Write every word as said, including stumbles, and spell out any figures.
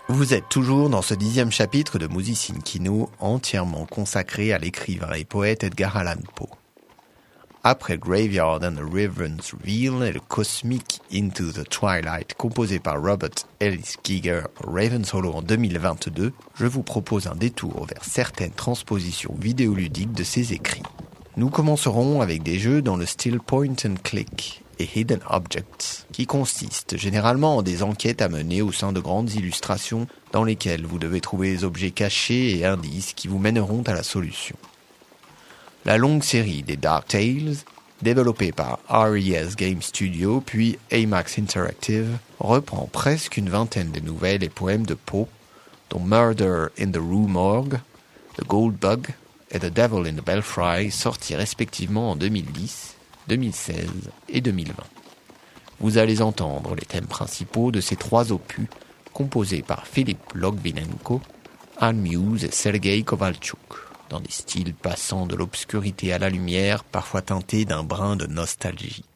Vous êtes toujours dans ce dixième chapitre de Musi Kino, entièrement consacré à l'écrivain et poète Edgar Allan Poe. Après Graveyard and the Reverend's Reveal et le cosmique Into the Twilight composé par Robert Ellis Giger pour Raven's Hollow en deux mille vingt-deux, je vous propose un détour vers certaines transpositions vidéoludiques de ses écrits. Nous commencerons avec des jeux dans le style point and click et hidden objects, qui consistent généralement en des enquêtes à mener au sein de grandes illustrations dans lesquelles vous devez trouver des objets cachés et indices qui vous mèneront à la solution. La longue série des Dark Tales, développée par R E S Game Studio puis Amax Interactive, reprend presque une vingtaine de nouvelles et poèmes de Poe, dont Murder in the Rue Morgue, The Gold Bug et The Devil in the Belfry, sortis respectivement en deux mille dix, deux mille seize et deux mille vingt. Vous allez entendre les thèmes principaux de ces trois opus, composés par Philippe Logvinenko, Anne Muse et Sergei Kovalchuk, dans des styles passant de l'obscurité à la lumière, parfois teintés d'un brin de nostalgie.